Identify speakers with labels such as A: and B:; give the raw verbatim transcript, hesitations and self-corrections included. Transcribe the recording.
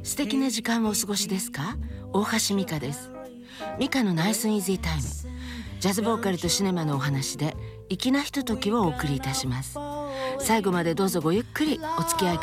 A: 素敵な時間をお過ごしですか？大橋美香です。美香のナイスイージータイム、ジャズボーカルとシネマのお話で粋なひとときをお送りいたします。最後までどうぞごゆっくりお付き合い